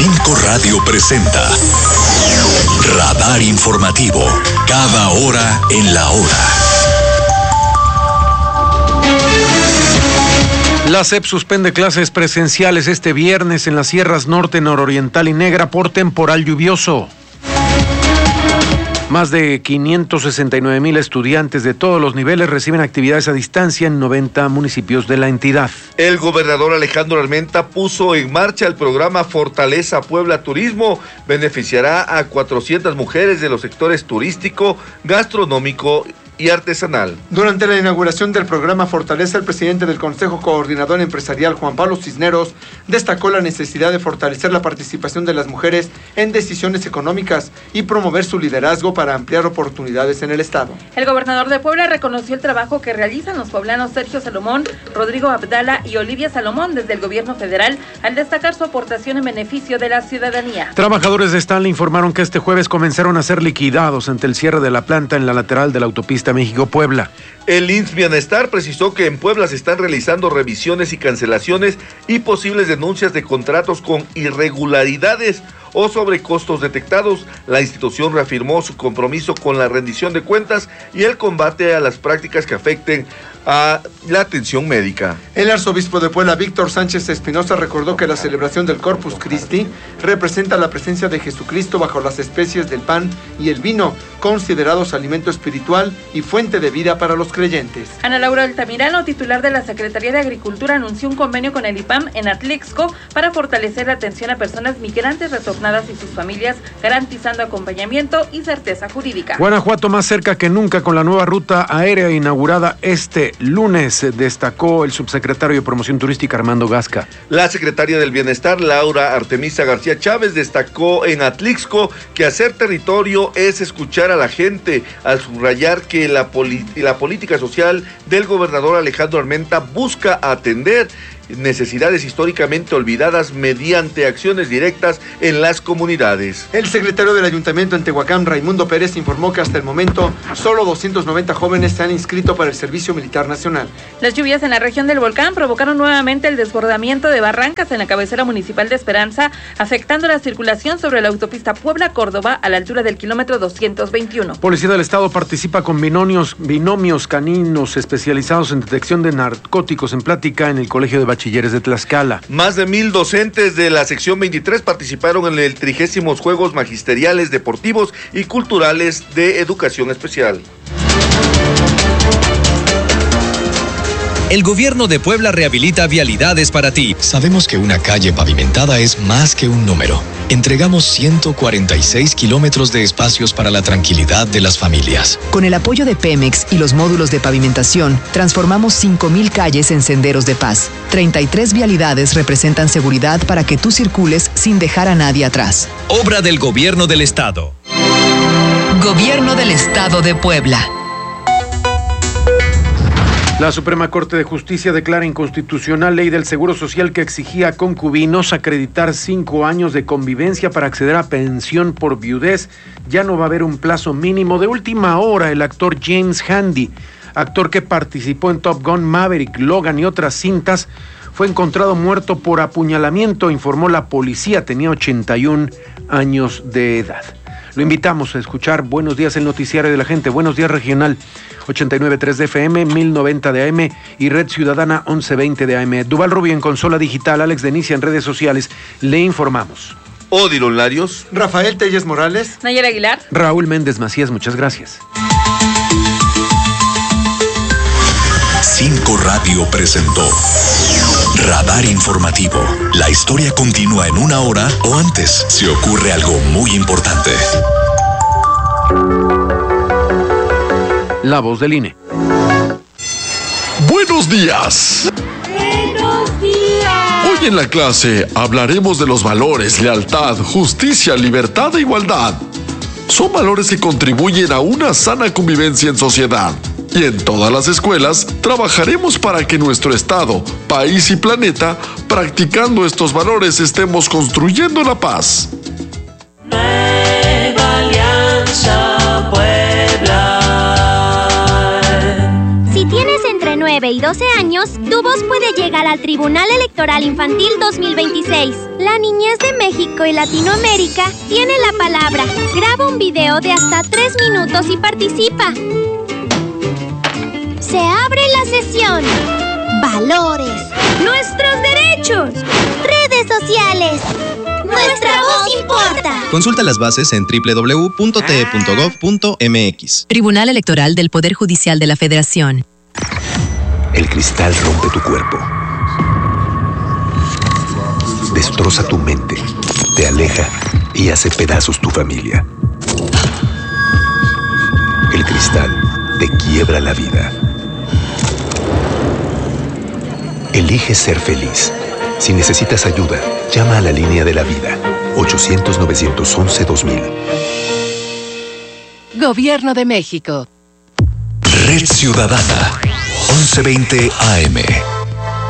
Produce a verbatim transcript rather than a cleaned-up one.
Cinco Radio presenta Radar Informativo, cada hora en la hora. La S E P suspende clases presenciales este viernes en las sierras norte, nororiental y negra por temporal lluvioso. Más de quinientos sesenta y nueve mil estudiantes de todos los niveles reciben actividades a distancia en noventa municipios de la entidad. El gobernador Alejandro Armenta puso en marcha el programa Fortaleza Puebla Turismo. Beneficiará a cuatrocientas mujeres de los sectores turístico, gastronómico y artesanal. Durante la inauguración del programa Fortaleza, el presidente del Consejo Coordinador Empresarial, Juan Pablo Cisneros, destacó la necesidad de fortalecer la participación de las mujeres en decisiones económicas y promover su liderazgo para ampliar oportunidades en el Estado. El gobernador de Puebla reconoció el trabajo que realizan los poblanos Sergio Salomón, Rodrigo Abdala y Olivia Salomón desde el gobierno federal, al destacar su aportación en beneficio de la ciudadanía. Trabajadores de Stanley informaron que este jueves comenzaron a ser liquidados ante el cierre de la planta en la lateral de la autopista México-Puebla. El I M S S Bienestar precisó que en Puebla se están realizando revisiones y cancelaciones y posibles denuncias de contratos con irregularidades o sobrecostos detectados. La institución reafirmó su compromiso con la rendición de cuentas y el combate a las prácticas que afecten a la atención médica. El arzobispo de Puebla, Víctor Sánchez Espinosa, recordó que la celebración del Corpus Christi representa la presencia de Jesucristo bajo las especies del pan y el vino, considerados alimento espiritual y fuente de vida para los creyentes. Ana Laura Altamirano, titular de la Secretaría de Agricultura, anunció un convenio con el I P A M en Atlixco para fortalecer la atención a personas migrantes retornadas y sus familias, garantizando acompañamiento y certeza jurídica. Guanajuato más cerca que nunca con la nueva ruta aérea inaugurada este lunes, destacó el subsecretario de Promoción Turística Armando Gasca. La secretaria del Bienestar, Laura Artemisa García Chávez, destacó en Atlixco que hacer territorio es escuchar a la gente, al subrayar que la, poli- la política social del gobernador Alejandro Armenta busca atender necesidades históricamente olvidadas mediante acciones directas en las comunidades. El secretario del Ayuntamiento en Tehuacán, Raimundo Pérez, informó que hasta el momento solo doscientos noventa jóvenes se han inscrito para el Servicio Militar Nacional. Las lluvias en la región del volcán provocaron nuevamente el desbordamiento de barrancas en la cabecera municipal de Esperanza, afectando la circulación sobre la autopista Puebla-Córdoba a la altura del kilómetro doscientos veintiuno. Policía del Estado participa con binomios, binomios caninos especializados en detección de narcóticos en plática en el Colegio de Bachilleres de Tlaxcala. Más de mil docentes de la sección veintitrés participaron en el trigésimos Juegos Magisteriales, Deportivos y Culturales de Educación Especial. El gobierno de Puebla rehabilita vialidades para ti. Sabemos que una calle pavimentada es más que un número. Entregamos ciento cuarenta y seis kilómetros de espacios para la tranquilidad de las familias. Con el apoyo de Pemex y los módulos de pavimentación, transformamos cinco mil calles en senderos de paz. treinta y tres vialidades representan seguridad para que tú circules sin dejar a nadie atrás. Obra del Gobierno del Estado. Gobierno del Estado de Puebla. La Suprema Corte de Justicia declara inconstitucional ley del Seguro Social que exigía a concubinos acreditar cinco años de convivencia para acceder a pensión por viudez. Ya no va a haber un plazo mínimo. De última hora, el actor James Handy, actor que participó en Top Gun, Maverick, Logan y otras cintas, fue encontrado muerto por apuñalamiento, informó la policía. Tenía ochenta y un años de edad. Lo invitamos a escuchar Buenos Días, el noticiario de la gente. Buenos Días Regional, ochenta y nueve punto tres de F M, mil noventa de A M y Red Ciudadana once veinte de A M. Duval Rubio en consola digital, Alex Denicia en redes sociales. Le informamos. Odilon Larios, Rafael Telles Morales, Nayera Aguilar, Raúl Méndez Macías, muchas gracias. Cinco Radio presentó Radar Informativo. La historia continúa en una hora o antes si ocurre algo muy importante. La voz del I N E. Buenos días. Buenos días. Hoy en la clase hablaremos de los valores, lealtad, justicia, libertad e igualdad. Son valores que contribuyen a una sana convivencia en sociedad. Y en todas las escuelas trabajaremos para que nuestro estado, país y planeta, practicando estos valores, estemos construyendo la paz. Nueva Alianza Puebla. Si tienes entre nueve y doce doce años, tu voz puede llegar al Tribunal Electoral Infantil dos mil veintiséis. La niñez de México y Latinoamérica tiene la palabra. Graba un video de hasta tres minutos y participa. Se abre la sesión. Valores. Nuestros derechos. Redes sociales. Nuestra voz importa. Consulta las bases en doble u doble u doble u punto t e punto gov punto m x. Tribunal Electoral del Poder Judicial de la Federación. El cristal rompe tu cuerpo. Destroza tu mente. Te aleja y hace pedazos tu familia. El cristal te quiebra la vida. Elige ser feliz. Si necesitas ayuda, llama a la línea de la vida. ochocientos, novecientos once, dos mil. Gobierno de México. Red Ciudadana. once veinte A M.